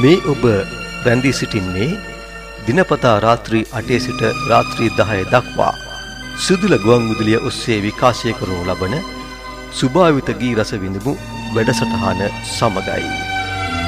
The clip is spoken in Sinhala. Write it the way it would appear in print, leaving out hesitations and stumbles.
මේ ඔබ රැඳී සිටින්නේ දිනපතා රාත්‍රී 8 සිට රාත්‍රී 10 දක්වා සුදුල ගුවන්විදුලිය ඔස්සේ විකාශය කරනු ලබන සුභාවිත ගී රස විඳමු වැඩසටහන සමගයි.